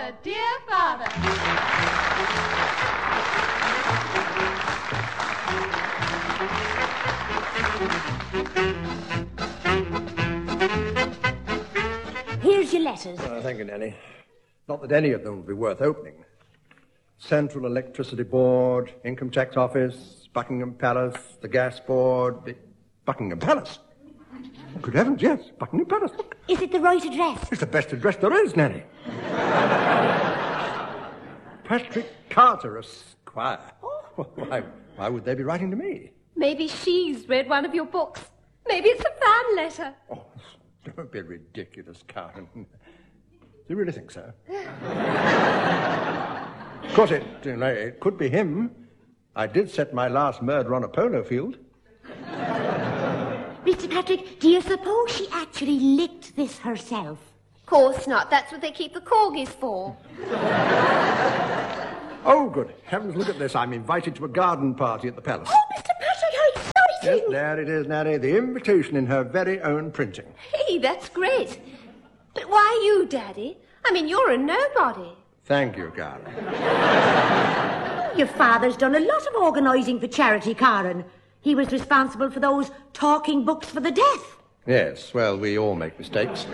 father, dear father. Here's your letters. Thank you, Nanny. Not that any of them would be worth opening. Central Electricity Board, Income Tax Office, Buckingham Palace, the Gas Board... Buckingham Palace? Oh, good heavens, yes, Buckingham Palace. Look. Is it the right address? It's the best address there is, Nanny. Patrick Carter, Esquire. Oh. Why would they be writing to me? Maybe she's read one of your books. Maybe it's a fan letter. Oh, don't be ridiculous, Karen. Do you really think so? Of course, it could be him. I did set my last murder on a polo field. Mr. Patrick, do you suppose she actually licked this herself? Course not. That's what they keep the corgis for. Oh, good heavens, look at this. I'm invited to a garden party at the palace. Oh, Mr. Patrick, how exciting! Yes, there it is, Nanny. The invitation in her very own printing. Hey, that's great. But why you, Daddy? I mean, you're a nobody. Thank you, Karen. Your father's done a lot of organising for charity, Karen. He was responsible for those talking books for the deaf. Yes, well, we all make mistakes.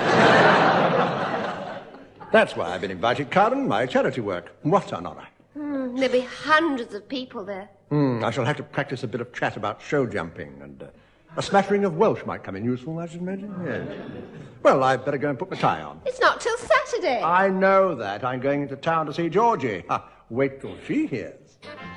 That's why I've been invited, Karen, my charity work. What an honour. There'll be hundreds of people there. I shall have to practice a bit of chat about show jumping, and a smattering of Welsh might come in useful, I should imagine. Yes. Well, I'd better go and put my tie on. It's not till Saturday. I know that. I'm going into town to see Georgie. Wait till she hears.